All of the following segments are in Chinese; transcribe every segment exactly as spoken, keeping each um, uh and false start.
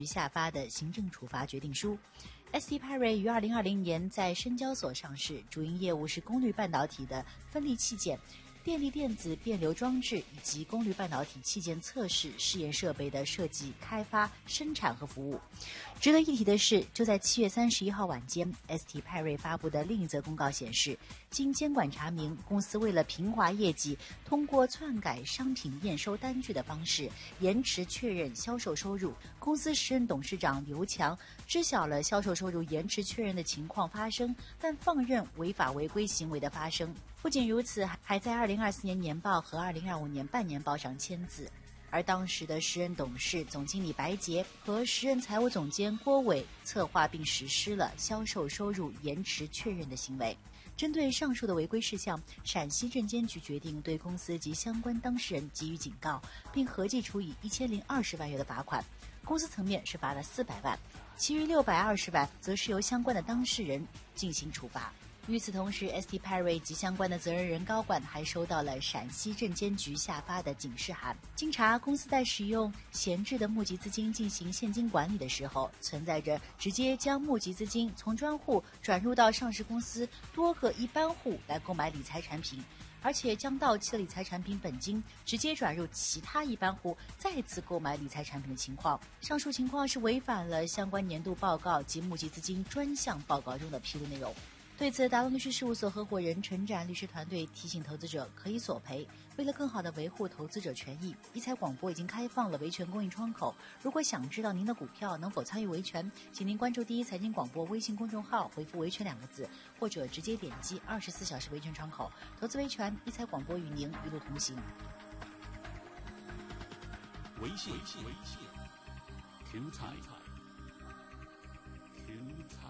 下发的行政处罚决定书。S T Parry 于二零二零年在深交所上市，主营业务是功率半导体的分立器件、电力电子变流装置以及功率半导体器件测试试验设备的设计、开发、生产和服务。值得一提的是，就在七月三十一号晚间 ，S T Parry 发布的另一则公告显示，经监管查明，公司为了平滑业绩，通过篡改商品验收单据的方式，延迟确认销售收入。公司时任董事长刘强知晓了销售收入延迟确认的情况发生，但放任违法违规行为的发生。不仅如此，还在二零二四年年报和二零二五年半年报上签字。而当时的时任董事总经理白杰和时任财务总监郭伟策划并实施了销售收入延迟确认的行为。针对上述的违规事项，陕西证监局决定对公司及相关当事人给予警告，并合计处以一千零二十万元的罚款。公司层面是罚了四百万，其余六百二十万则是由相关的当事人进行处罚。与此同时 ，S T Parry 及相关的责任人高管还收到了陕西证监局下发的警示函。经查，公司在使用闲置的募集资金进行现金管理的时候，存在着直接将募集资金从专户转入到上市公司多个一般户来购买理财产品，而且将到期的理财产品本金直接转入其他一般户再次购买理财产品的情况。上述情况是违反了相关年度报告及募集资金专项报告中的披露内容。对此，达龙律师事务所合伙人陈展律师团队提醒投资者可以索赔。为了更好地维护投资者权益，一财广播已经开放了维权公益窗口。如果想知道您的股票能否参与维权，请您关注第一财经广播微信公众号，回复维权两个字，或者直接点击二十四小时维权窗口。投资维权，一财广播与您一路同行。 微信，微信，微信 ，Q 财，Q 财。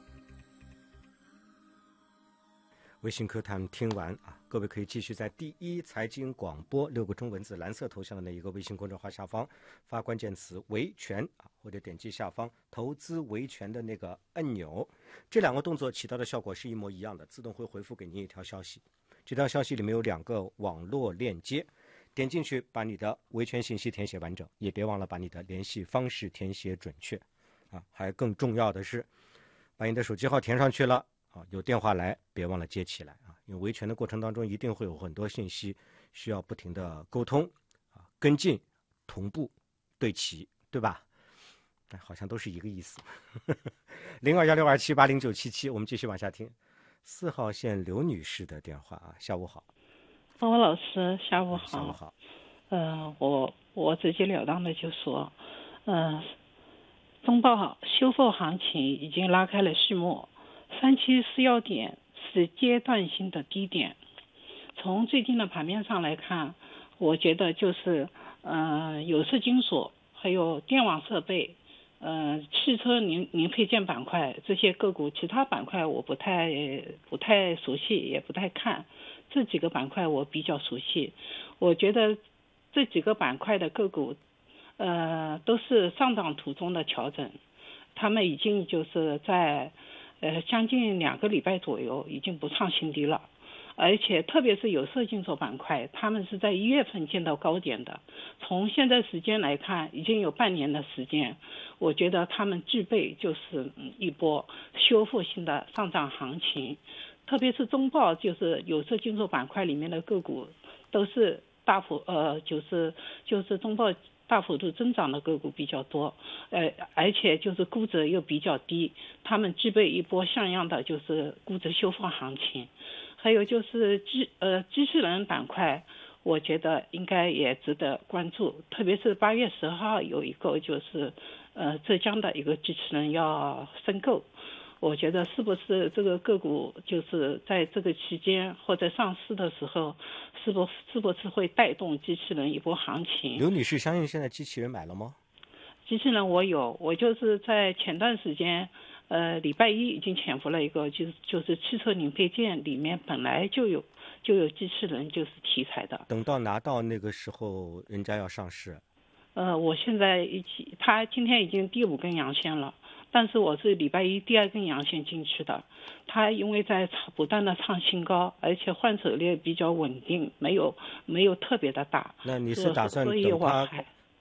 微信课堂听完啊，各位可以继续在第一财经广播六个中文字蓝色头像的那一个微信公众号下方发关键词维权啊，或者点击下方投资维权的那个按钮，这两个动作起到的效果是一模一样的，自动会回复给您一条消息。这条消息里面有两个网络链接，点进去把你的维权信息填写完整，也别忘了把你的联系方式填写准确啊。还更重要的是，把你的手机号填上去了啊，有电话来别忘了接起来啊，因为维权的过程当中一定会有很多信息需要不停的沟通啊、跟进、同步、对齐，对吧？好像都是一个意思。零二幺六二七八零九七七，我们继续往下听。四号线刘女士的电话啊，下午好。 方文老师，下午好。 下午好。 呃，我我直截了当的就说，嗯、呃，中报修复行情已经拉开了序幕。三七四幺点是阶段性的低点。从最近的盘面上来看，我觉得就是呃有色金属还有电网设备呃汽车零零配件板块这些个股，其他板块我不太不太熟悉，也不太看。这几个板块我比较熟悉。我觉得这几个板块的个股呃都是上涨途中的调整，他们已经就是在呃，将近两个礼拜左右已经不创新低了，而且特别是有色金属板块，他们是在一月份见到高点的。从现在时间来看，已经有半年的时间，我觉得他们具备就是一波修复性的上涨行情。特别是中报，就是有色金属板块里面的个股，都是大幅呃，就是就是中报。大幅度增长的个股比较多，呃，而且就是估值又比较低，他们具备一波像样的就是估值修复行情。还有就是机呃机器人板块，我觉得应该也值得关注，特别是八月十号有一个就是呃浙江的一个机器人要申购。我觉得是不是这个个股就是在这个期间或者上市的时候，是不是不是会带动机器人一波行情？ 刘女士，相信现在机器人买了吗？ 机器人我有，我就是在前段时间，呃，礼拜一已经潜伏了一个，就是就是汽车零配件里面本来就有就有机器人就是题材的。 等到拿到那个时候，人家要上市。 呃，我现在一起，他今天已经第五根阳线了。但是我是礼拜一第二根阳线进去的，它因为在不断的创新高，而且换手率比较稳定，没有没有特别的大。 那你是打算等它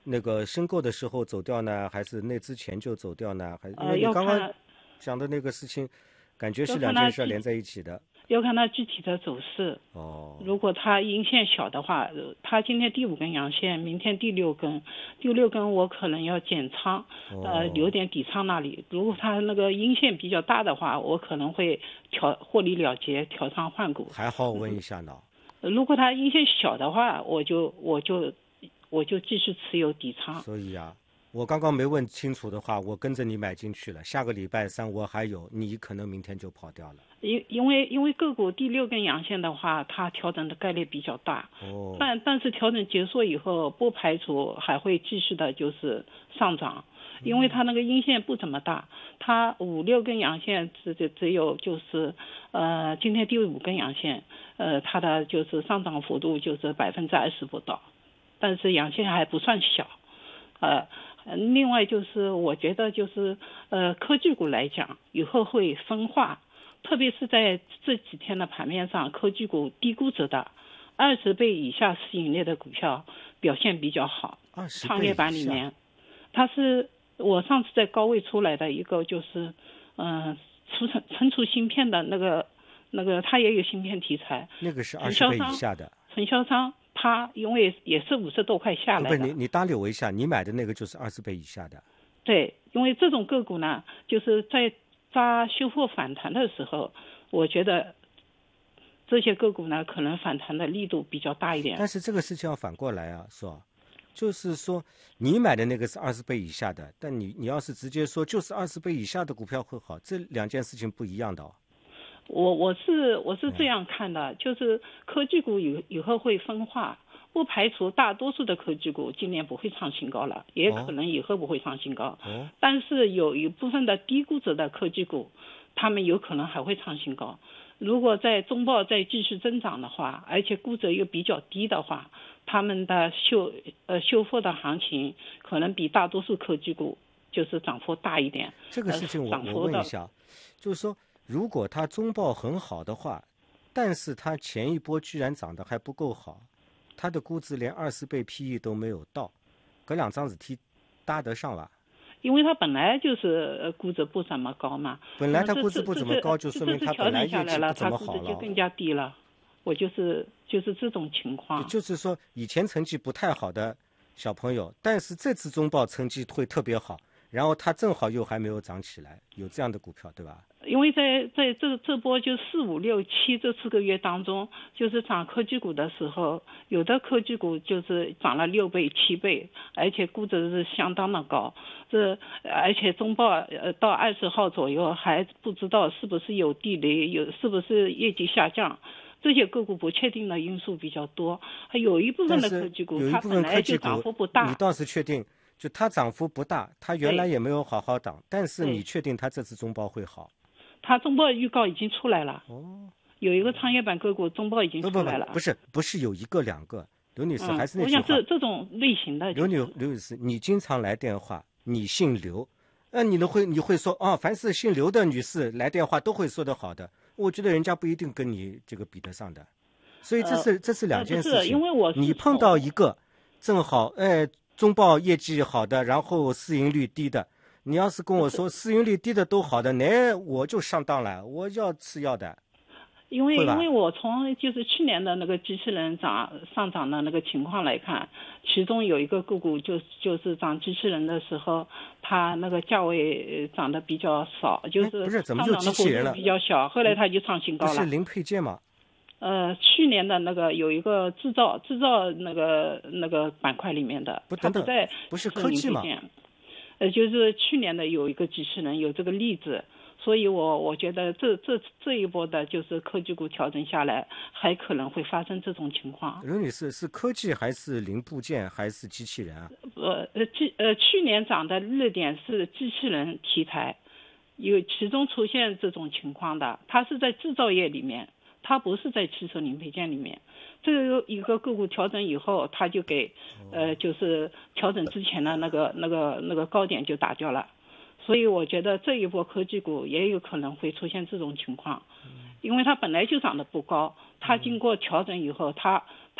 那个申购的时候走掉呢，还是那之前就走掉呢？还因呃， 为你要刚刚看讲的那个事情，感觉是要看它具两件事连在一起的。 要看它具体的走势。 哦， 如果它阴线小的话，呃它今天第五根阳线，明天第六根，第六根我可能要减仓，呃， 哦留点底仓那里。如果它那个阴线比较大的话，我可能会调获利了结，调仓换股。 还好我问一下呢。 如果它阴线小的话，我就我就我就继续持有底仓。 所以啊，我刚刚没问清楚的话，我跟着你买进去了。下个礼拜三我还有，你可能明天就跑掉了。 因因为因为个股第六根阳线的话，它调整的概率比较大。 哦。 但但是调整结束以后，不排除还会继续的就是上涨，因为它那个阴线不怎么大，它五六根阳线只只只有就是呃今天第五根阳线，呃它的就是上涨幅度就是百分之二十不到，但是阳线还不算小，呃。另外就是我觉得就是呃科技股来讲以后会分化，特别是在这几天的盘面上，科技股低估值的二十倍以下市盈率的股票表现比较好。创业板里面，它是我上次在高位出来的一个就是嗯、呃、出成存储芯片的那个那个它也有芯片题材， 那个是二十倍以下的承销商。它因为也是五十多块下来的， 不是你你搭理我一下，你买的那个就是二十倍以下的。 对，因为这种个股呢，就是在扎修复反弹的时候，我觉得这些个股呢可能反弹的力度比较大一点。 但是这个事情要反过来啊，说，就是说你买的那个是二十倍以下的，但你你要是直接说就是二十倍以下的股票会好，这两件事情不一样的哦。 我我是我是这样看的，就是科技股以以后会分化，不排除大多数的科技股今年不会创新高了，也可能以后不会创新高。 哦。 但是有一部分的低估值的科技股，他们有可能还会创新高。如果在中报再继续增长的话，而且估值又比较低的话，他们的修呃修复的行情可能比大多数科技股就是涨幅大一点。 这个事情我我问一下，就是说。如果它中报很好的话，但是它前一波居然涨得还不够好，它的估值连二十倍 P E 都没有到，搿两张事体搭得上吧？ 因为它本来就是估值不怎么高嘛。 本来它估值不怎么高，就说明它本来业绩不怎么好了。 它估值就更加低了。我就是就是这种情况。 就是说以前成绩不太好的小朋友，但是这次中报成绩会特别好，然后它正好又还没有涨起来，有这样的股票对吧？ 因为在在这这波就四五六七这四个月当中，就是涨科技股的时候，有的科技股就是涨了六倍七倍，而且估值是相当的高。这而且中报呃到二十号左右还不知道是不是有地雷，有是不是业绩下降，这些个股不确定的因素比较多。还有一部分的科技股它本来就涨幅不大。 你倒是确定，就它涨幅不大，它原来也没有好好涨，但是你确定它这次中报会好？ 它中报预告已经出来了，哦，有一个创业板个股中报已经出来了。 不不不，不是不是有一个两个，刘女士、嗯、还是那句话。我想这这种类型的。 刘女刘女士，你经常来电话，你姓刘，那你呢会你会说啊、哦，凡是姓刘的女士来电话都会说得好的，我觉得人家不一定跟你这个比得上的，所以这是、呃、这是两件事情。 呃、因为我你碰到一个正好哎中报业绩好的，然后市盈率低的。你要是跟我说市盈率低的都好的，那我就上当了，我要吃药的。 因为因为我从就是去年的那个机器人涨上涨的那个情况来看，其中有一个个股就就是涨机器人的时候，它那个价位涨得比较少，就是不是怎么就机器人了比较小，后来它就创新高了。 不是零配件吗？ 呃，去年的那个有一个制造制造那个那个板块里面的， 不等等， 它不在不是科技吗？ 呃，就是去年的有一个机器人有这个例子，所以我我觉得这这这一波的就是科技股调整下来，还可能会发生这种情况。 刘女士，是科技还是零部件还是机器人啊？ 呃呃，机呃去年涨的热点是机器人题材，有其中出现这种情况的，它是在制造业里面，它不是在汽车零配件里面。这个一个个股调整以后，它就给呃就是调整之前的那个那个那个高点就打掉了，所以我觉得这一波科技股也有可能会出现这种情况，因为它本来就涨得不高，它经过调整以后，它它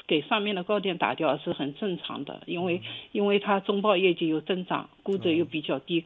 给上面的高点打掉是很正常的，因为因为它中报业绩有增长，估值又比较低，